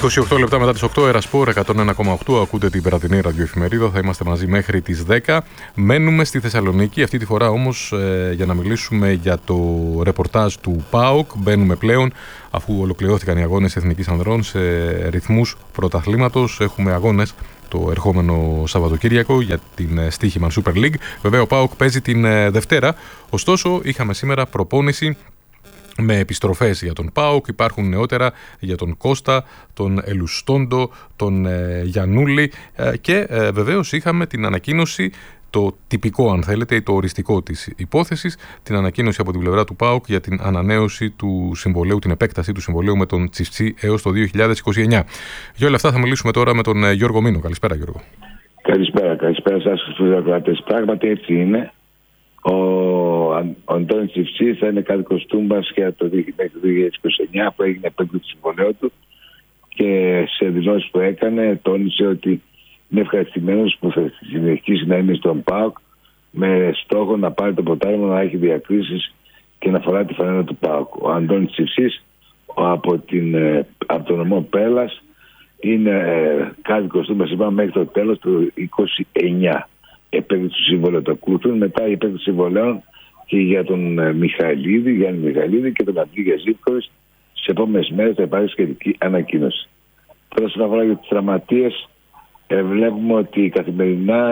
28 λεπτά μετά τις 8, Ερασπόρ 101,8, ακούτε την βραδινή ραδιοεφημερίδα, θα είμαστε μαζί μέχρι τις 10. Μένουμε στη Θεσσαλονίκη, αυτή τη φορά όμως για να μιλήσουμε για το ρεπορτάζ του ΠΑΟΚ. Μπαίνουμε πλέον, αφού ολοκληρώθηκαν οι αγώνες Εθνικής Ανδρών, σε ρυθμούς πρωταθλήματος. Έχουμε αγώνες το ερχόμενο Σαββατοκύριακο για την Στοίχημαν Super League. Βέβαια ο ΠΑΟΚ παίζει την Δευτέρα, ωστόσο είχαμε σήμερα προπόνηση με επιστροφές για τον ΠΑΟΚ. Υπάρχουν νεότερα για τον Κώστα, τον Ελουστόντο, τον Γιαννούλη και βεβαίως είχαμε την ανακοίνωση, το τυπικό αν θέλετε, το οριστικό της υπόθεσης, την ανακοίνωση από την πλευρά του ΠΑΟΚ για την ανανέωση του συμβολαίου, την επέκταση του συμβολαίου με τον Τσιφτσί έως το 2029. Για όλα αυτά θα μιλήσουμε τώρα με τον Γιώργο Μήνο. Καλησπέρα, Γιώργο. Καλησπέρα σας στους ακροατές. Πράγματι έτσι είναι. Ο Αντώνης Τσιφτσί θα είναι κάτοικος Τούμπας για το 2029 που έγινε επέκταση του συμβολαίου του, και σε δηλώσεις που έκανε τόνισε ότι είναι ευχαριστημένος που θα συνεχίσει να είναι στον ΠΑΟΚ με στόχο να πάρει το ποτάριμο, να έχει διακρίσεις και να φοράει τη φανέλα του ΠΑΟΚ. Ο Αντώνης Τσιφτσίς από τον νομό Πέλλας είναι κάτοικος Τούμπας, είπαμε, μέχρι το τέλος του 2029. Επέκταση του συμβολέου. Το ακολουθούν μετά η επέκταση συμβολέων και για τον Γιάννη Μιχαηλίδη και τον Αντρή Γεζίβκοβιτς. Στις επόμενες μέρες θα υπάρχει σχετική ανακοίνωση. Τώρα, όσον αφορά για τις τραυματίες, βλέπουμε ότι καθημερινά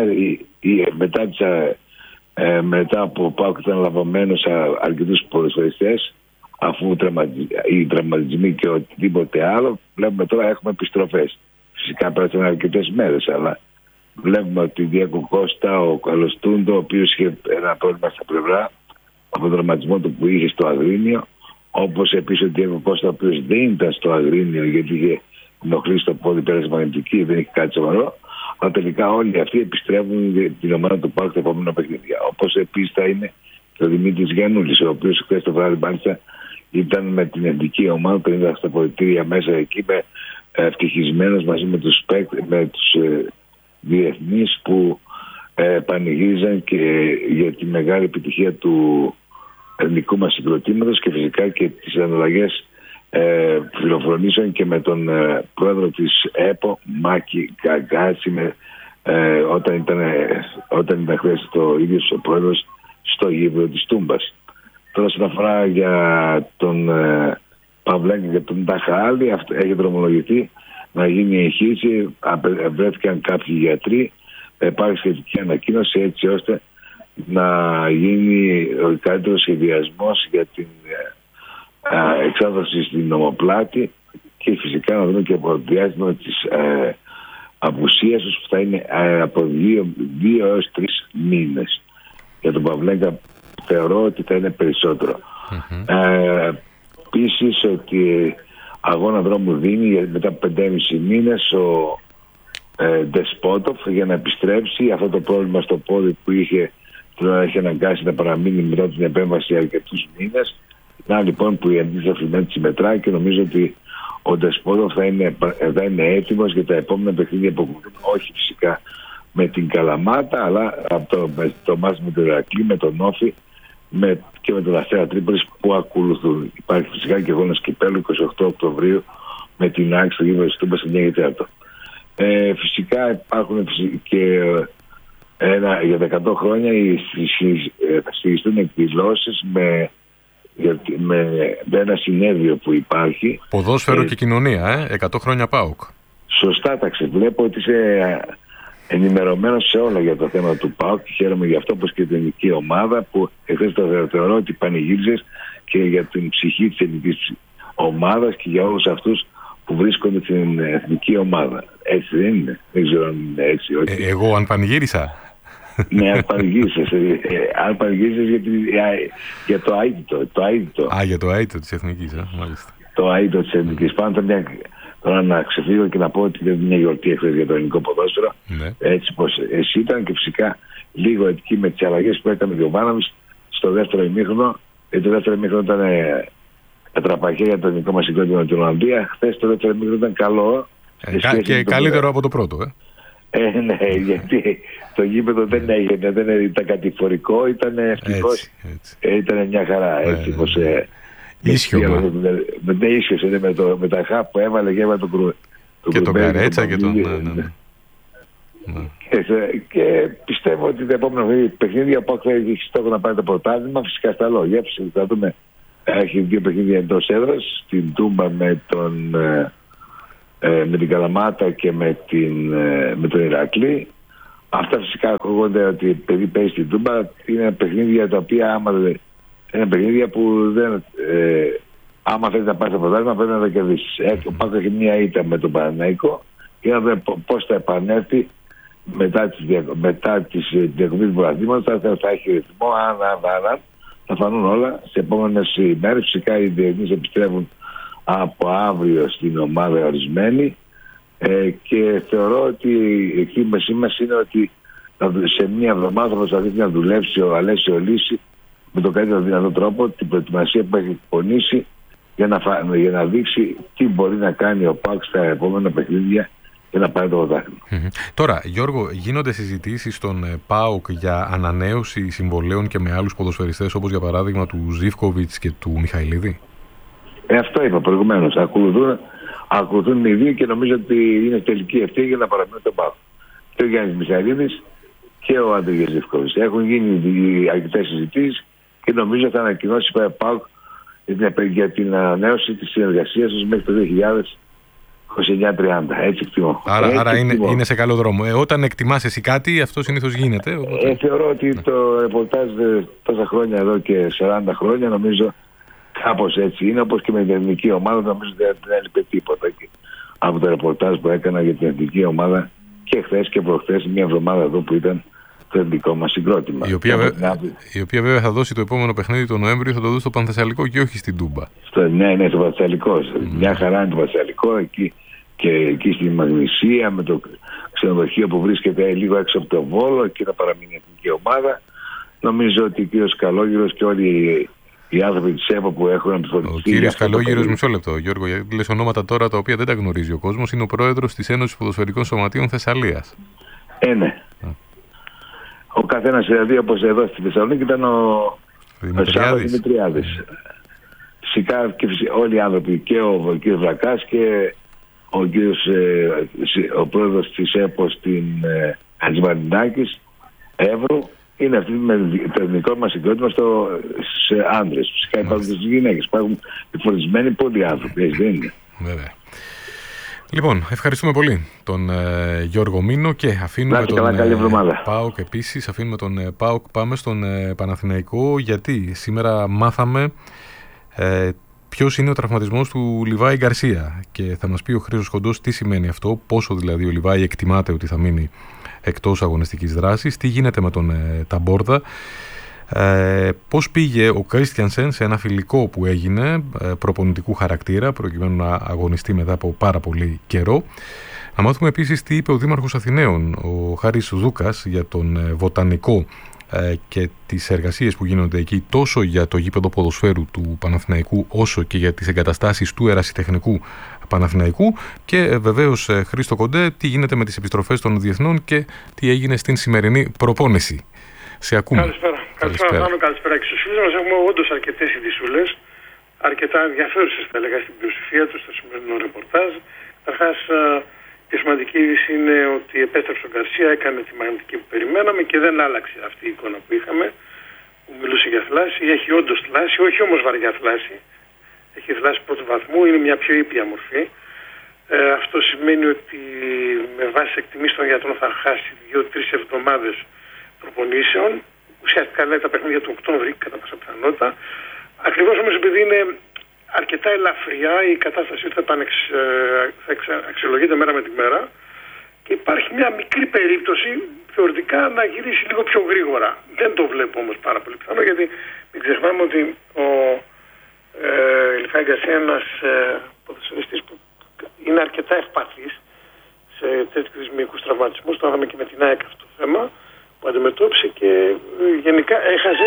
μετά από ο ΠΑΟΚ ήταν λαβωμένο σε αρκετούς ποδοσφαιριστές, αφού οι τραυματισμοί και οτιδήποτε άλλο, βλέπουμε τώρα έχουμε επιστροφές. Φυσικά πέρασαν αρκετές μέρες, αλλά βλέπουμε ότι Διέγκο Κώστα, ο Καλοστούντο, ο οποίος είχε ένα πρόβλημα στα πλευρά από τον τραυματισμό του που είχε στο Αγρίνιο, όπως επίσης ο Διέγκο Κώστα, ο οποίος δεν ήταν στο Αγρίνιο γιατί είχε ενοχλήσει στο πόδι, πέρασε μαγνητική, δεν είχε κάτι σοβαρό. Αλλά τελικά όλοι αυτοί επιστρέφουν την ομάδα του ΠΑΟΚ τα επόμενα παιχνίδια. Όπως επίσης θα είναι και ο Δημήτρης Γιαννούλης, ο οποίος χθες το βράδυ μάλιστα ήταν με την εθνική ομάδα, πήρε στα πολιτήρια μέσα εκεί, ευτυχισμένος μαζί με τους διεθνείς που πανηγύριζαν και για τη μεγάλη επιτυχία του ελληνικού μας συγκροτήματος, και φυσικά και τις αναλλαγές φιλοφρονήσεων και με τον πρόεδρο της ΕΠΟ, Μάκη Γκαγκάτση, όταν ήταν χθες το ίδιος ο πρόεδρος στο γήπεδο της Τούμπας. Τώρα, όσον αφορά για τον Παυλάκη και τον Ταχαάλη, έχει δρομολογηθεί να γίνει η εγχείρηση. Βρέθηκαν κάποιοι γιατροί, υπάρχει σχετική ανακοίνωση έτσι ώστε να γίνει ο καλύτερος σχεδιασμός για την εξάδοση στην ομοπλάτη, και φυσικά να δούμε και από το διάστημα της απουσίας τους που θα είναι από 2 έως 3 μήνες. Για τον Παυλέγκα θεωρώ ότι θα είναι περισσότερο. Επίσης ότι αγώνα δρόμου δίνει μετά από 5,5 μήνες ο Ντεσπότοφ για να επιστρέψει. Αυτό το πρόβλημα στο πόδι που είχε τώρα έχει αναγκάσει να παραμείνει μετά την επέμβαση αρκετούς μήνες. Να λοιπόν που η αντίσταση συμμετράει, και νομίζω ότι ο Ντεσπότοφ θα είναι έτοιμος για τα επόμενα παιχνίδια που ακολουθούν. Όχι φυσικά με την Καλαμάτα, αλλά από το μάτς με τον Ηρακλή, με τον Όφη και με τον Αστέρα Τρίπολης που ακολουθούν. Υπάρχει φυσικά και αγώνας κυπέλλου 28 Οκτωβρίου με την ΑΕΚ στο γήπεδο της Τούμπας σε 9:4. Φυσικά υπάρχουν και για 100 χρόνια θα στηριστούν εκδηλώσεις με ένα συνέδριο που υπάρχει. Ποδόσφαιρο και κοινωνία, 100 χρόνια ΠΑΟΚ. Σωστά, βλέπω ότι είσαι ενημερωμένος σε όλα για το θέμα του ΠΑΟΚ και χαίρομαι γι' αυτό, όπως και την ελληνική ομάδα που εχθές το θεωρώ ότι πανηγύριζες και για την ψυχή της ελληνικής ομάδας και για όλους αυτούς που βρίσκονται στην εθνική ομάδα. Έτσι δεν είναι? Δεν ξέρω αν είναι έτσι. Όχι. Εγώ αν πανηγύρισα? Ναι, αν πανηγύρισες. Αν πανηγύρισες για το αίτητο. Για το αίτητο της εθνικής, μάλιστα. Το αίτητο της εθνικής. Τώρα να ξεφύγω και να πω ότι δεν είναι μια γιορτή εχθές για το ελληνικό ποδόσφαιρο. Ναι. Έτσι πως εσύ ήταν, και φυσικά λίγο εκεί με τις αλλαγές που έκανε ο Γιωβάνοβιτς στο δεύτερο ημίχρονο. Το δεύτερο ημίχρονο ήταν τραπαχέ για το ελληνικό μας συγκρότημα με την Ολλανδία. Χθες το δεύτερο ημίχρονο ήταν καλό. Και καλύτερο από το πρώτο. Ναι, γιατί το γήπεδο δεν ήταν κατηφορικό, ήταν ευτυχώς. Ήταν μια χαρά. Έτσι πως ίσιο. Δεν ίσιος, με τα χάπ που έβαλε και έβαλε Και τον Καρέτσα και τον... Και πιστεύω ότι τα επόμενα παιχνίδια ο ΠΑΟΚ θα έχει στόχο να πάρει το πρωτάθλημα. Φυσικά στα λόγια. Θα δούμε. Έχει 2 παιχνίδια εντός έδρας. Στην Τούμπα με την Καλαμάτα και με τον Ηρακλή. Αυτά φυσικά ακούγονται ότι επειδή παίζει στην Τούμπα είναι παιχνίδια τα οποία είναι παιχνίδια που δεν... άμα θέλει να πάρει το πρωτάθλημα πρέπει να τα κερδίσει. Ο ΠΑΟΚ έχει μια ήττα με τον Παναθηναϊκό και να δούμε πώς θα επανέλθει μετά τις διακοπές του πρωταθλήματος. Θα έχει ρυθμό, θα φανούν όλα σε επόμενες ημέρες. Φυσικά οι διεθνείς επιστρέφουν από αύριο στην ομάδα ορισμένη και θεωρώ ότι η εκτίμησή μας είναι ότι σε μια εβδομάδα θα προσπαθήσει να δουλέψει ο Αλέσιο Λύση με τον καλύτερο δυνατό τρόπο την προετοιμασία που έχει εκπονήσει για να δείξει τι μπορεί να κάνει ο ΠΑΟΚ στα επόμενα παιχνίδια και να πάρει το πρωτάθλημα. Τώρα, Γιώργο, γίνονται συζητήσεις στον ΠΑΟΚ για ανανέωση συμβολέων και με άλλους ποδοσφαιριστές, όπως για παράδειγμα του Ζίβκοβιτς και του Μιχαηλίδη? Αυτό είπα προηγουμένως. Ακολουθούν οι δύο και νομίζω ότι είναι τελική ευθύνη για να παραμείνουν τον ΠΑΟΚ. Και ο Γιάννης Μιχαηλίδης και ο Αντρίγιας Ζίβκοβιτς. Έχουν γίνει αρκετές συζητήσεις και νομίζω θα ανακοινώσει ο ΠΑΟΚ για την ανανέωση της συνεργασίας τους μέχρι το 2029-30. Έτσι εκτιμώ. Άρα είναι σε καλό δρόμο. Όταν εκτιμάς εσύ κάτι, αυτό συνήθως γίνεται. Οπότε... θεωρώ ότι το ρεπορτάζ τόσα χρόνια εδώ και 40 χρόνια νομίζω κάπως έτσι είναι, όπως και με την εθνική ομάδα. Νομίζω δεν έλειπε τίποτα από το ρεπορτάζ που έκανα για την εθνική ομάδα και χθες και προχθές, μια εβδομάδα εδώ που ήταν το εθνικό μας συγκρότημα. Η οποία βέβαια θα δώσει το επόμενο παιχνίδι τον Νοέμβριο, θα το δώσει στο Πανθεσσαλικό και όχι στην Τούμπα. Ναι, στο Πανθεσσαλικό. Μια χαρά είναι το Πανθεσσαλικό εκεί. Και εκεί στη Μαγνησία με το ξενοδοχείο που βρίσκεται λίγο έξω από το Βόλο και θα παραμείνει η εθνική ομάδα. Νομίζω ότι ο κύριος Καλόγυρος και όλοι οι άνθρωποι της ΕΠΟ που έχουν αντιφορτιστεί... Ο κύριος Καλόγυρος, μισό λεπτό Γιώργο, γιατί λες ονόματα τώρα τα οποία δεν τα γνωρίζει ο κόσμος, είναι ο πρόεδρος της Ένωσης Ποδοσφαιρικών Σωματείων Θεσσαλίας. Ναι. Ο καθένας δηλαδή, όπως εδώ στη Θεσσαλονίκη, ήταν ο Δημητριάδης. Φυσικά και όλοι οι άνθρωποι, και ο κ. Βρακάς και ο πρόεδρος της ΕΠΟ στην Χατζημαρινάκης, Εύρου, είναι αυτή με το εθνικό μας συγκρότημα σε άντρες. Φυσικά υπάρχουν και στις γυναίκες. Υπάρχουν φορισμένοι πολλοί άνθρωποι. Έτσι δεν είναι? Βέβαια. Λοιπόν, ευχαριστούμε πολύ τον Γιώργο Μήνο και αφήνουμε τον ΠΑΟΚ επίσης. Αφήνουμε τον ΠΑΟΚ, πάμε στον Παναθηναϊκό, γιατί σήμερα μάθαμε ποιος είναι ο τραυματισμός του Λιβάη Γκαρσία και θα μας πει ο Χρήστος Κοντός τι σημαίνει αυτό, πόσο δηλαδή ο Λιβάη εκτιμάται ότι θα μείνει εκτός αγωνιστικής δράσης, τι γίνεται με τον Ταμπόρδα, πώς πήγε ο Κρίστιανσεν σε ένα φιλικό που έγινε προπονητικού χαρακτήρα προκειμένου να αγωνιστεί μετά από πάρα πολύ καιρό. Να μάθουμε επίσης τι είπε ο Δήμαρχος Αθηναίων, ο Χάρης Δούκας, για τον βοτανικό και τις εργασίες που γίνονται εκεί τόσο για το γήπεδο ποδοσφαίρου του Παναθηναϊκού όσο και για τις εγκαταστάσεις του ερασιτεχνικού Παναθηναϊκού, και βεβαίως, Χρήστο Κοντέ, τι γίνεται με τις επιστροφές των διεθνών και τι έγινε στην σημερινή προπόνηση. Σε ακούμε. Καλησπέρα. Καλησπέρα και στους φίλους μας. Έχουμε όντως αρκετές ειδησούλες, αρκετά ενδιαφέρουσες θα έλεγα στην πλειοψηφία του στο σημερινό ρεπορτάζ. Καταρχάς, η σημαντική είδηση είναι ότι επέστρεψε ο Γκαρσία, έκανε τη μαγνητική που περιμέναμε και δεν άλλαξε αυτή η εικόνα που είχαμε, που μιλούσε για θλάση. Έχει όντως θλάση, όχι όμως βαριά θλάση. Έχει θλάση πρώτου βαθμού, είναι μια πιο ήπια μορφή. Αυτό σημαίνει ότι με βάση εκτιμήσεις των γιατρών θα χάσει 2-3 εβδομάδες προπονήσεων. Ουσιαστικά λέει τα παιχνίδια του Οκτώβρη κατά πάσα πιθανότητα. Ακριβώς όμως επειδή είναι αρκετά ελαφριά, η κατάστασή του θα αξιολογείται μέρα με τη μέρα και υπάρχει μια μικρή περίπτωση θεωρητικά να γυρίσει λίγο πιο γρήγορα. Δεν το βλέπω όμως πάρα πολύ πιθανό, γιατί μην ξεχνάμε ότι ο Λιβάη Γκαρσία είναι ένας ποδοσφαιριστής που είναι αρκετά ευπαθής σε τέτοιους μυϊκούς τραυματισμούς. Το είδαμε και με την ΑΕΚ αυτό το θέμα που αντιμετώπισε και γενικά έχασε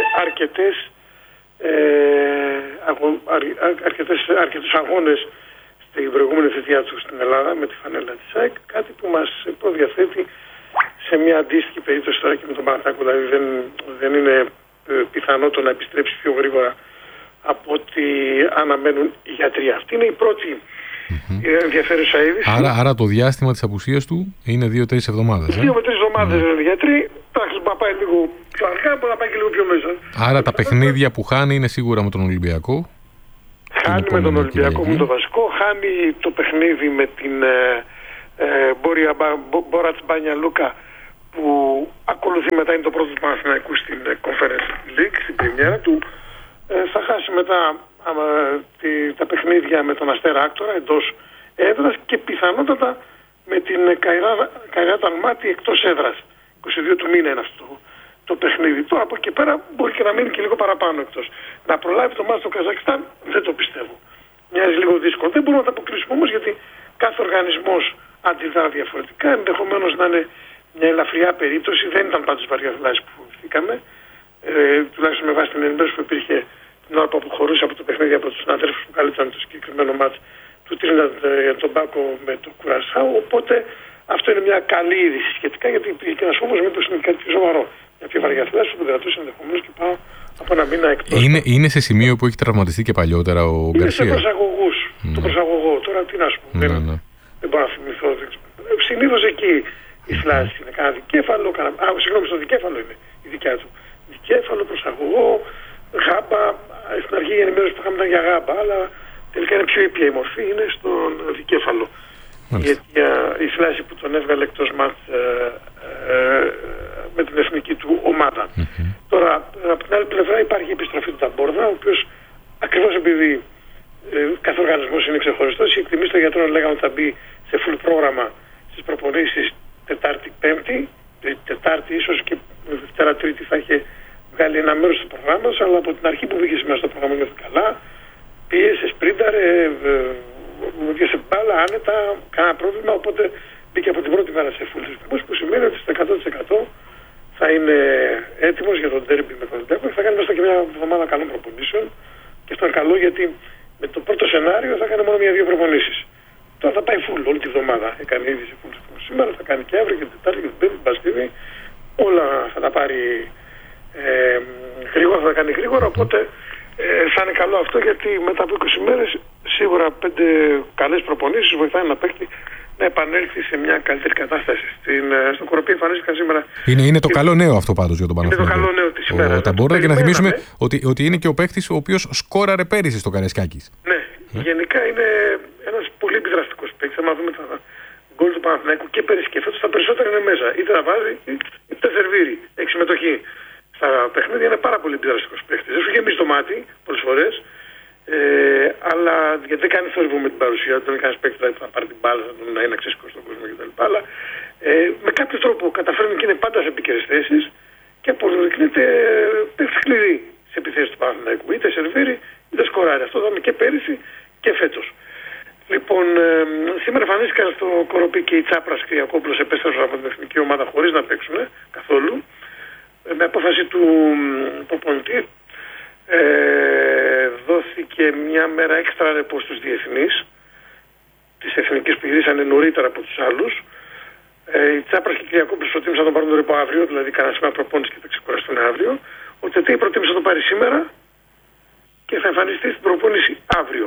αρκετούς αγώνες στην προηγούμενη θητεία του στην Ελλάδα με τη φανέλα της ΑΕΚ, κάτι που μας προδιαθέτει σε μια αντίστοιχη περίπτωση τώρα και με τον Παναθηναϊκό. Δηλαδή δεν είναι πιθανό το να επιστρέψει πιο γρήγορα από ό,τι αναμένουν οι γιατροί. Αυτή είναι η πρώτη ενδιαφέρουσα είδηση. Άρα το διάστημα της απουσίας του είναι 2-3 εβδομάδες. 2 με 3 εβδομάδες λένε οι γιατροί. Εντάξει, μπορεί να πάει λίγο πιο αργά, μπορεί να πάει και λίγο πιο μέσα. Άρα τα παιχνίδια που χάνει είναι σίγουρα με τον Ολυμπιακό. Χάνει με τον Ολυμπιακό, με το βασικό. Χάνει το παιχνίδι με την Μπόρατς Μπάνια Λούκα, που ακολουθεί μετά, είναι το πρώτο του Παναθηναϊκού στην Conference League, στην πρεμιέρα του. Θα χάσει μετά τα παιχνίδια με τον Αστέρα Άκτορα εντός έδρας και πιθανότατα με την Καϊράτ Αλμάτι εκτός έδρας. 22 του μήνα είναι αυτό το παιχνίδι. Τώρα από εκεί πέρα μπορεί και να μείνει και λίγο παραπάνω εκτός. Να προλάβει το μάτι στο Καζακστάν δεν το πιστεύω. Μοιάζει λίγο δύσκολο. Δεν μπορούμε να τα αποκρίσουμε όμως, γιατί κάθε οργανισμός αντιδρά διαφορετικά. Ενδεχομένως να είναι μια ελαφριά περίπτωση. Δεν ήταν πάντως βαριά θλάση που φοβηθήκαμε. Τουλάχιστον με βάση την ενημέρωση που υπήρχε την ώρα που αποχωρούσε από το παιχνίδι από τους συναδέλφους που κάλυπταν το συγκεκριμένο μάτς του Τρίναντ τον Μπάκο με το Κουρασάου. Οπότε αυτό είναι μια καλή είδηση σχετικά, γιατί υπήρχε και ένας φόβος μήπως είναι κάτι πιο σοβαρό. Γιατί η βαριά θλάση που τον κρατούσε ενδεχομένως και πάω από ένα μήνα εκτός. Είναι σε σημείο που έχει τραυματιστεί και παλιότερα ο Γκαρσία. Είναι σε προσαγωγούς. Το προσαγωγό. Τώρα τι να σου πω. Δεν μπορώ να θυμηθώ. Συνήθως εκεί η θλάση είναι κανένα δικέφαλο. Συγγνώμη, στο δικέφαλο είναι η δικιά του. Δικέφαλο, προσαγωγό, γάμπα. Στην αρχή η ενημέρωση που είχαμε ήταν για γάμπα, αλλά τελικά είναι πιο ήπια η μορφή, είναι στον δικέφαλο. Η θλάση που τον έβγαλε εκτός μάτς με την εθνική του ομάδα. Τώρα, από την άλλη πλευρά υπάρχει η επιστροφή του Ταμπόρδα, ο οποίος ακριβώς επειδή κάθε οργανισμός είναι ξεχωριστός, οι εκτιμήσεις των γιατρών λέγανε ότι θα μπει σε full πρόγραμμα στις προπονήσεις Τετάρτη-Πέμπτη, Τετάρτη ίσως και Δευτέρα-Τρίτη θα είχε βγάλει ένα μέρος του προγράμματος, αλλά από την αρχή που μπήκε σήμερα στο πρόγραμμα νιώθει καλά, πίεσε, σπρίνταρε, βγήκε μπάλα άνετα, κανένα πρόβλημα, οπότε μπήκε από την πρώτη μέρα σε full ρυθμούς, που σημαίνει ότι στο 100% θα είναι έτοιμος για τον ντέρμπι με τον Ολυμπιακό και θα κάνει μέσα και μια εβδομάδα καλών προπονήσεων. Και αυτό είναι καλό, γιατί με το πρώτο σενάριο θα κάνει μόνο 1-2 προπονήσεις. Τώρα θα πάει full όλη τη βδομάδα. Έκανε ήδη σε full ρυθμούς σήμερα, θα κάνει και αύριο και την Τετάρτη και την Πέμπτη, την Παρασκευή. Όλα θα τα πάρει γρήγορα, θα τα κάνει γρήγορα. Οπότε θα είναι καλό αυτό, γιατί μετά από 20 μέρες σίγουρα 5 καλές προπονήσεις βοηθάει να παίξει να επανέλθει σε μια καλύτερη κατάσταση. Στον Κοροπή εμφανίστηκαν σήμερα. Είναι το καλό νέο αυτό πάντως για τον Παναθηναϊκό. Είναι το καλό νέο της ημέρας. Ο Ταμπόρδα, και να θυμίσουμε ότι είναι και ο παίκτης ο οποίος σκόραρε πέρυσι στο Καραϊσκάκης. Ναι, γενικά είναι ένας πολύ επιδραστικός παίκτης. Αν δούμε τα γκολ του Παναθηναϊκού και πέρυσι και φέτος, τα περισσότερα είναι μέσα. Είτε να βάζει είτε σερβίρει. Έχει συμμετοχή στα παιχνίδια, είναι πάρα πολύ επιδραστικός παίκτης. Δεν σου γεμίζει το μάτι πολλές φορές. Αλλά γιατί δεν κάνει θόρυβο με την παρουσία του, δεν κάνει παίκτη θα πάρει την μπάλα, να είναι αξισκό στον κόσμο κτλ. Αλλά με κάποιο τρόπο καταφέρνει και είναι πάντα σε επίκαιρες θέσεις και αποδεικνύεται παίκτη κλειδί σε επιθέσεις του Παναθηναϊκού. Είτε σερβίρει είτε σκοράρει. Αυτό είδαμε και πέρυσι και φέτος. Λοιπόν, σήμερα εμφανίστηκαν στο Κοροπή και η Τσάπρας και οι Ιακώπουλος επέστρεψαν από την εθνική ομάδα χωρίς να παίξουν καθόλου. Με απόφαση του προπονητή. Δόθηκε μια μέρα έξτρα ρεπό στους διεθνείς της εθνικής που γυρίσανε νωρίτερα από τους άλλους. Η Τσάπρας και η Κυριακόπουλος προτίμησαν να τον πάρουν το ρεπό αύριο, δηλαδή κανένα σήμερα προπόνηση και θα ξεκουραστούν αύριο. Ο Τετέι προτίμησε να τον πάρει σήμερα και θα εμφανιστεί στην προπόνηση αύριο.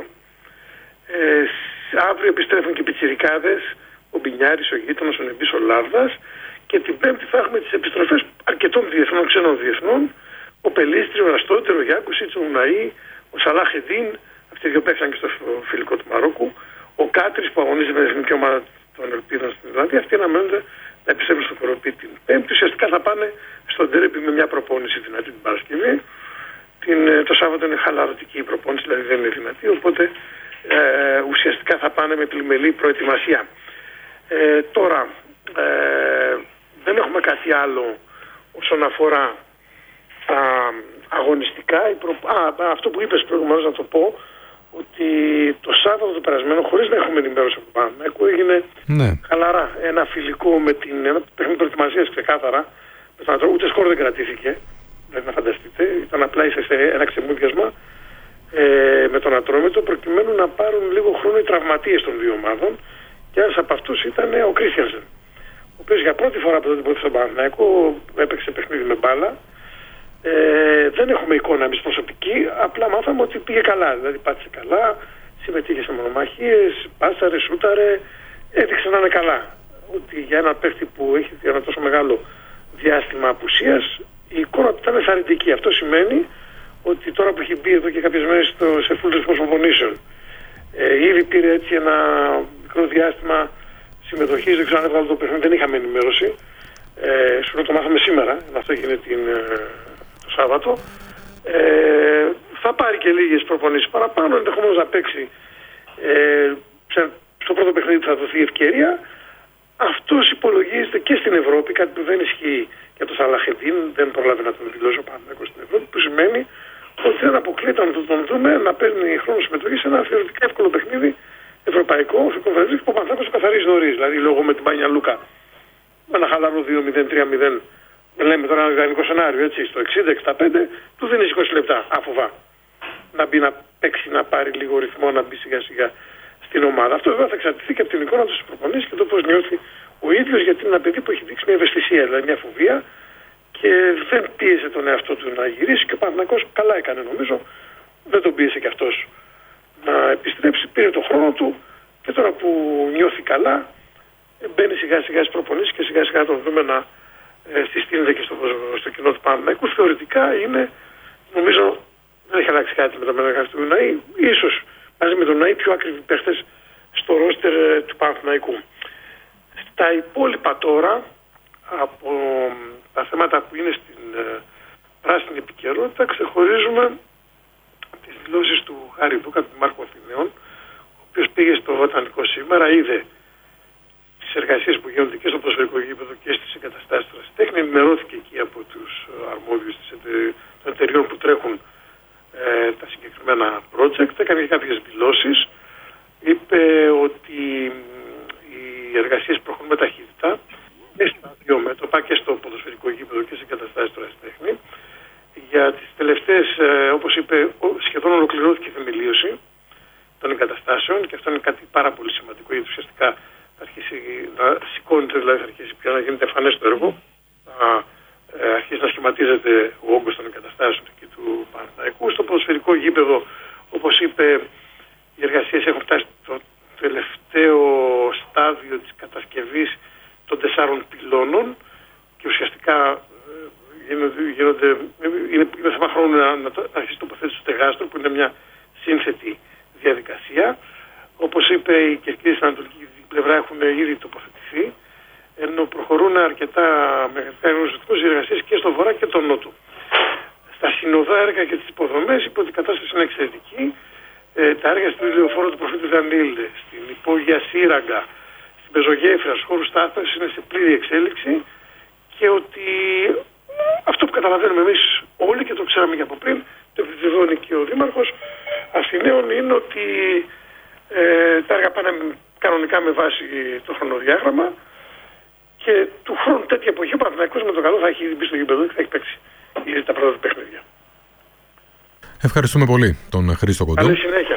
Αύριο επιστρέφουν και οι πιτσιρικάδες, ο Μπινιάρης, ο Γείτονος, ο Νεμπής, ο Λάβδας, και την Πέμπτη θα έχουμε τις επιστροφές αρκετών διεθνών, ξένων διεθνών. Ο Πελίστρη, ο Ραστότερ, ο Γιάκουσιτς, ο Ουναή, ο Σαλάχ-Εντίν, αυτοί οι δύο παίξαν και στο φιλικό του Μαρόκου. Ο Κάτρης που αγωνίζεται με την εθνική ομάδα των Ελπίδων στην Ιρλανδία. Αυτοί αναμένονται να επιστρέψουν στο Κοροπή την Πέμπτη. Ουσιαστικά θα πάνε στον ντέρμπι με μια προπόνηση δυνατή την Παρασκευή. Το Σάββατο είναι χαλαρωτική η προπόνηση, δηλαδή δεν είναι δυνατή. Οπότε ουσιαστικά θα πάνε με πλημελή προετοιμασία. Τώρα δεν έχουμε κάτι άλλο όσον αφορά τα αγωνιστικά. Αυτό που είπες προηγουμένως να το πω, ότι το Σάββατο το περασμένο, χωρίς να έχουμε ενημέρωση από τον Παναθηναϊκό, έγινε χαλαρά ένα φιλικό με ένα παιχνίδι προετοιμασίας ξεκάθαρα. Ούτε σκορ δεν κρατήθηκε, δηλαδή να φανταστείτε. Ήταν απλά σε ένα ξεμούδιασμα με τον Ατρόμητο, προκειμένου να πάρουν λίγο χρόνο οι τραυματίες των δύο ομάδων, και ένας από αυτούς ήταν ο Κρίστιανσεν, ο οποίος για πρώτη φορά από τότε που ήρθε στον Παναθηναϊκό έπαιξε παιχνίδι με μπάλα. Δεν έχουμε εικόνα εμείς προσωπική, απλά μάθαμε ότι πήγε καλά, δηλαδή πάτησε καλά, συμμετείχε σε μονομαχίες, πάσαρε, σούταρε, έδειξε να είναι καλά. Ότι για ένα παίχτη που έχει ένα τόσο μεγάλο διάστημα απουσίας, η εικόνα του ήταν ενθαρρυντική. Αυτό σημαίνει ότι τώρα που έχει μπει εδώ και κάποιες μέρες σε full ρυθμό προπονήσεων, ήδη πήρε έτσι ένα μικρό διάστημα συμμετοχής, δεν ξέρω αν έβγαλε το παιχνίδι, δεν είχαμε ενημέρωση. Σου το μάθαμε σήμερα, αυτό έγινε το Σάββατο. Θα πάρει και λίγες προπονήσεις παραπάνω, ενδεχομένως να παίξει. Στο πρώτο παιχνίδι θα δοθεί ευκαιρία. Αυτός υπολογίζεται και στην Ευρώπη, κάτι που δεν ισχύει για τον Σαλαχεντίν, δεν προλάβει να τον δηλώσει ο Παναθηναϊκός στην Ευρώπη, που σημαίνει ότι δεν αποκλείται να τον δούμε να παίρνει χρόνο συμμετοχή σε ένα θεωρητικά εύκολο παιχνίδι ευρωπαϊκό, στο Conference που ο Παναθηναϊκός το καθαρίζει νωρίς. Δηλαδή λόγω με την Μπάνια Λούκα. Με ένα χαλαρό 2-0, 3-0. Λέμε τώρα ένα ιδανικό σενάριο, έτσι, στο 60-65, του δίνει 20 λεπτά, άφοβα. Να μπει να παίξει, να πάρει λίγο ρυθμό, να μπει σιγά σιγά στην ομάδα. Αυτό βέβαια θα εξαρτηθεί και από την εικόνα του στις προπονήσεις και το πώς νιώθει ο ίδιος, γιατί είναι ένα παιδί που έχει δείξει μια ευαισθησία, δηλαδή μια φοβία και δεν πίεσε τον εαυτό του να γυρίσει και ο Παναθηναϊκός καλά έκανε νομίζω. Δεν τον πίεσε και αυτός να επιστρέψει, πήρε τον χρόνο του και τώρα που νιώθει καλά μπαίνει σιγά σιγά στις προπονήσεις και σιγά σιγά τον δούμε να συστήνεται και στο κοινό του Παναθηναϊκού. Θεωρητικά είναι, νομίζω, δεν έχει αλλάξει κάτι με τα μεταγραφή του Ουναή, ίσως μαζί με τον Ουναή πιο ακριβοί παίχτες στο ρόστερ του Παναθηναϊκού. Στα υπόλοιπα τώρα, από τα θέματα που είναι στην πράσινη επικαιρότητα, ξεχωρίζουμε τις δηλώσεις του Χάρη Δούκα, του Μάρκου Αθηναίων, ο οποίος πήγε στο Βοτανικό σήμερα, είδε τις εργασίες που γίνονται και στο ποδοσφαιρικό γήπεδο και στις εγκαταστάσεις του ερασιτέχνη, ενημερώθηκε εκεί από τους αρμόδιους των εταιριών που τρέχουν τα συγκεκριμένα project, έκανε και κάποιες δηλώσεις, είπε ότι οι εργασίες προχωρούν με ταχύτητα και στα δύο μέτωπα, και στο ποδοσφαιρικό γήπεδο και στις εγκαταστάσεις του ερασιτέχνη. Για τις τελευταίες, όπως είπε, σχεδόν ολοκληρώθηκε η θεμελίωση των εγκαταστάσεων και αυτό είναι κάτι πάρα πολύ σημαντικό, γιατί ουσιαστικά θα αρχίσει να σηκώνεται, δηλαδή θα αρχίσει πια να γίνεται εμφανές το έργο, θα αρχίσει να σχηματίζεται ο όγκος των εγκαταστάσεων και του Παναθηναϊκού. Στο ποδοσφαιρικό γήπεδο, όπως είπε, οι εργασίες έχουν φτάσει στο τελευταίο στάδιο της κατασκευής των 4 πυλώνων και ουσιαστικά είναι θέμα χρόνου να αρχίσει η τοποθέτηση του στεγάστρου, που είναι μια σύνθετη διαδικασία. Όπως είπε, οι κερκίδες στην ανατολική πλευρά έχουν ήδη τοποθετηθεί, ενώ προχωρούν αρκετά με ρυθμούς οι εργασίες και στο βορρά και τον νότο. Στα συνοδά έργα και τις υποδομές είπε ότι η κατάσταση είναι εξαιρετική. Τα έργα στην ηλιοφόρο του προφήτου Δανίλ, στην υπόγεια Σύραγγα, στην πεζογέφυρα, στους χώρους στάθμευσης είναι σε πλήρη εξέλιξη και ότι αυτό που καταλαβαίνουμε εμείς όλοι και το ξέραμε και από πριν, το επιβεβαιώνει και ο Δήμαρχος Αθηναίων, είναι ότι τα έργα πάνε κανονικά με βάση το χρονοδιάγραμμα και του χρόνου τέτοια εποχή ο Παναθηναϊκός με το καλό θα έχει μπει στο γήπεδο και θα έχει παίξει ήδη τα πρώτα του παιχνίδια. Ευχαριστούμε πολύ τον Χρήστο Κοντό. Καλή συνέχεια.